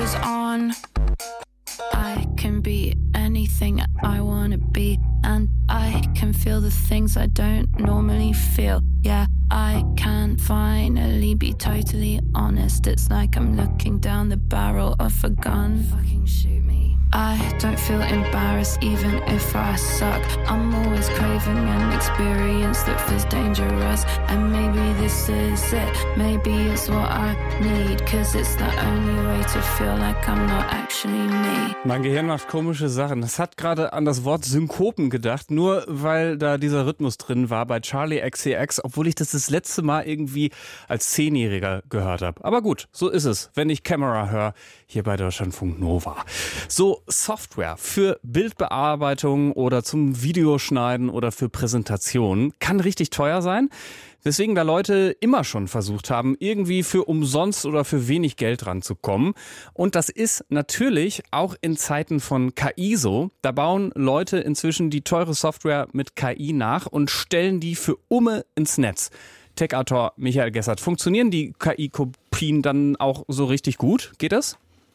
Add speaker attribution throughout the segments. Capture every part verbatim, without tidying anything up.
Speaker 1: goes on. I can be anything I wanna be, and I can feel the things I don't normally feel. Yeah, I can finally be totally honest. It's like I'm looking down the barrel of a gun. Fucking shoot me. I don't feel embarrassed even if I suck. I'm always craving an experience that feels dangerous. And maybe this is it, maybe it's what I need, cause it's the only way to feel like I'm not actually me.
Speaker 2: Mein Gehirn macht komische Sachen. Das hat gerade an das Wort Synkopen gedacht, nur weil da dieser Rhythmus drin war bei Charli X C X, obwohl ich das das letzte Mal irgendwie als Zehnjähriger gehört habe. Aber gut, so ist es, wenn ich Camera höre, hier bei Deutschlandfunk Nova. So Software für Bildbearbeitung oder zum Videoschneiden oder für Präsentationen kann richtig teuer sein. Weswegen da Leute immer schon versucht haben, irgendwie für umsonst oder für wenig Geld ranzukommen. Und das ist natürlich auch in Zeiten von K I so. Da bauen Leute inzwischen die teure Software mit K I nach und stellen die für Umme ins Netz. Tech-Autor Michael Gessert, funktionieren die K I-Kopien dann auch so richtig gut? Geht das?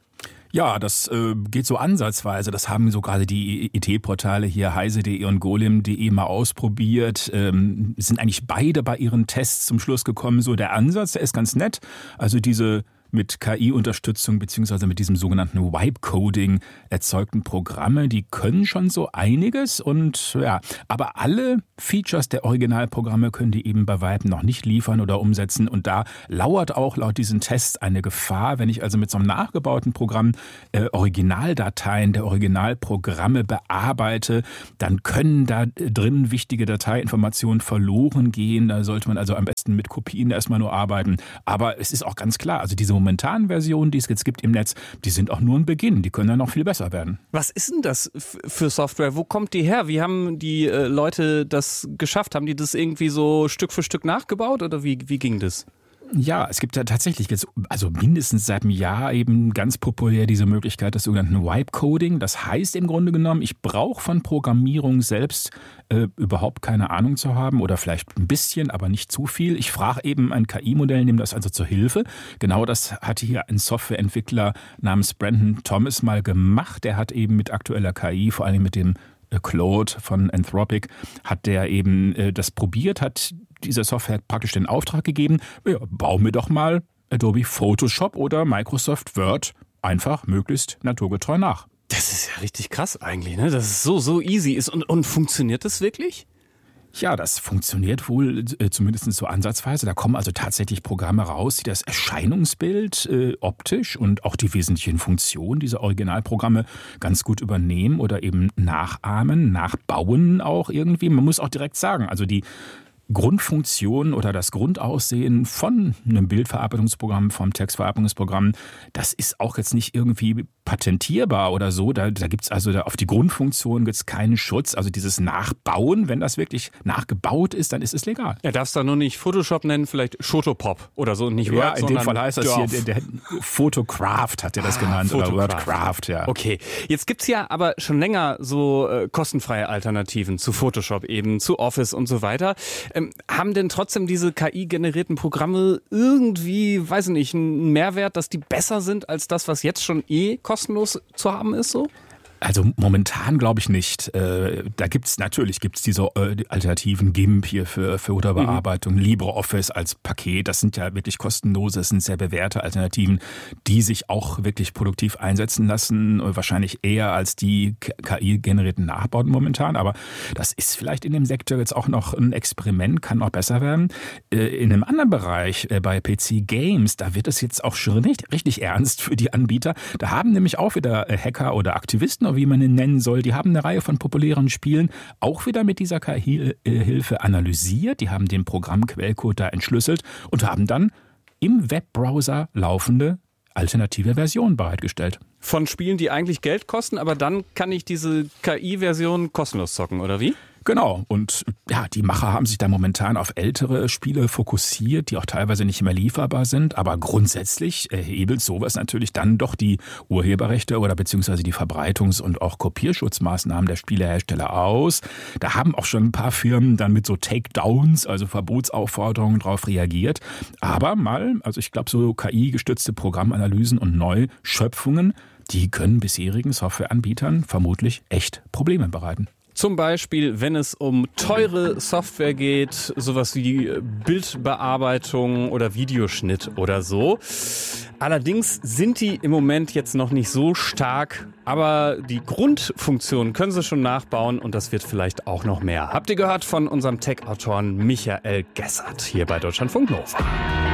Speaker 3: Ja, das äh, geht so ansatzweise. Das haben so gerade die I T-Portale hier heise punkt de und golem punkt de mal ausprobiert. Ähm, sind eigentlich beide bei ihren Tests zum Schluss gekommen. So der Ansatz, der ist ganz nett. Also diese mit K I-Unterstützung beziehungsweise mit diesem sogenannten Vibe-Coding erzeugten Programme, die können schon so einiges und ja, aber alle Features der Originalprogramme können die eben bei Vibe noch nicht liefern oder umsetzen und da lauert auch laut diesen Tests eine Gefahr, wenn ich also mit so einem nachgebauten Programm äh, Originaldateien der Originalprogramme bearbeite, dann können da drin wichtige Dateiinformationen verloren gehen, da sollte man also am besten mit Kopien erstmal nur arbeiten, aber es ist auch ganz klar, also diese momentanen Versionen, die es jetzt gibt im Netz, die sind auch nur ein Beginn. Die können dann noch viel besser werden.
Speaker 2: Was ist denn das für Software? Wo kommt die her? Wie haben die äh, Leute das geschafft? Haben die das irgendwie so Stück für Stück nachgebaut oder wie, wie ging das?
Speaker 3: Ja, es gibt ja tatsächlich jetzt, also mindestens seit einem Jahr eben ganz populär diese Möglichkeit des sogenannten Vibe-Coding. Das heißt im Grunde genommen, ich brauche von Programmierung selbst äh, überhaupt keine Ahnung zu haben oder vielleicht ein bisschen, aber nicht zu viel. Ich frage eben ein K I-Modell, nehme das also zur Hilfe. Genau das hat hier ein Softwareentwickler namens Brandon Thomas mal gemacht. Der hat eben mit aktueller K I, vor allem mit dem Claude von Anthropic, hat der eben äh, das probiert, hat dieser Software praktisch den Auftrag gegeben, ja, bau mir doch mal Adobe Photoshop oder Microsoft Word einfach möglichst naturgetreu nach.
Speaker 2: Das ist ja richtig krass eigentlich, ne? Dass es so, so easy ist. Und, und funktioniert das wirklich?
Speaker 3: Ja, das funktioniert wohl äh, zumindest so ansatzweise. Da kommen also tatsächlich Programme raus, die das Erscheinungsbild äh, optisch und auch die wesentlichen Funktionen dieser Originalprogramme ganz gut übernehmen oder eben nachahmen, nachbauen auch irgendwie. Man muss auch direkt sagen, also die Grundfunktion oder das Grundaussehen von einem Bildverarbeitungsprogramm, vom Textverarbeitungsprogramm, das ist auch jetzt nicht irgendwie patentierbar oder so. Da, da gibt es also da auf die Grundfunktion gibt's keinen Schutz. Also dieses Nachbauen, wenn das wirklich nachgebaut ist, dann ist es legal.
Speaker 2: Er darf es da nur nicht Photoshop nennen, vielleicht Shotopop oder so, nicht Word,
Speaker 3: ja, in dem Fall heißt das
Speaker 2: Dorf.
Speaker 3: hier, der, der Photocraft hat er das ah, genannt Photocraft. Oder Wordcraft, ja.
Speaker 2: Okay, jetzt gibt's ja aber schon länger so äh, kostenfreie Alternativen zu Photoshop eben, zu Office und so weiter. Ähm, haben denn trotzdem diese K I-generierten Programme irgendwie, weiß ich nicht, einen Mehrwert, dass die besser sind als das, was jetzt schon eh kostenlos zu haben ist so?
Speaker 3: Also momentan glaube ich nicht. Äh, da gibt's natürlich gibt's diese äh, alternativen GIMP hier für für Fotobearbeitung, mhm. LibreOffice als Paket. Das sind ja wirklich kostenlose, das sind sehr bewährte Alternativen, die sich auch wirklich produktiv einsetzen lassen. Wahrscheinlich eher als die K I-generierten Nachbauten momentan. Aber das ist vielleicht in dem Sektor jetzt auch noch ein Experiment, kann auch besser werden. Äh, in einem anderen Bereich, äh, bei P C Games, da wird es jetzt auch schon richtig, richtig ernst für die Anbieter. Da haben nämlich auch wieder äh, Hacker oder Aktivisten, wie man ihn nennen soll, die haben eine Reihe von populären Spielen auch wieder mit dieser K I-Hilfe analysiert. Die haben den Programmquellcode da entschlüsselt und haben dann im Webbrowser laufende alternative Versionen bereitgestellt.
Speaker 2: Von Spielen, die eigentlich Geld kosten, aber dann kann ich diese K I-Version kostenlos zocken, oder wie?
Speaker 3: Genau. Und ja, die Macher haben sich da momentan auf ältere Spiele fokussiert, die auch teilweise nicht mehr lieferbar sind. Aber grundsätzlich erhebelt sowas natürlich dann doch die Urheberrechte oder beziehungsweise die Verbreitungs- und auch Kopierschutzmaßnahmen der Spielehersteller aus. Da haben auch schon ein paar Firmen dann mit so Takedowns, also Verbotsaufforderungen drauf reagiert. Aber mal, also ich glaube so K I-gestützte Programmanalysen und Neuschöpfungen, die können bisherigen Softwareanbietern vermutlich echt Probleme bereiten.
Speaker 2: Zum Beispiel, wenn es um teure Software geht, sowas wie Bildbearbeitung oder Videoschnitt oder so. Allerdings sind die im Moment jetzt noch nicht so stark, aber die Grundfunktion können sie schon nachbauen und das wird vielleicht auch noch mehr. Habt ihr gehört von unserem Tech-Autoren Michael Gessert hier bei Deutschlandfunk Nova.